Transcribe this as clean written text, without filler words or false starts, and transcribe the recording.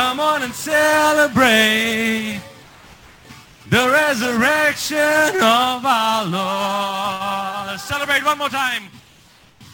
Come on and celebrate the resurrection of our Lord. Let's celebrate one more time.